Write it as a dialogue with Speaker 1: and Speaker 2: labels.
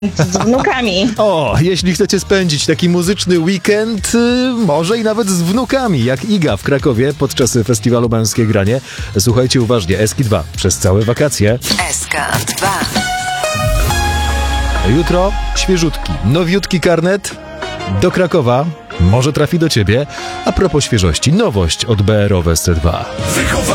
Speaker 1: Z wnukami.
Speaker 2: O, jeśli chcecie spędzić taki muzyczny weekend, może i nawet z wnukami, jak Iga w Krakowie podczas festiwalu Męskie Granie. Słuchajcie uważnie, Eski 2 przez całe wakacje.
Speaker 3: SK2.
Speaker 2: Jutro świeżutki, nowiutki karnet do Krakowa. Może trafi do ciebie. A propos świeżości, nowość od BRO w SC2.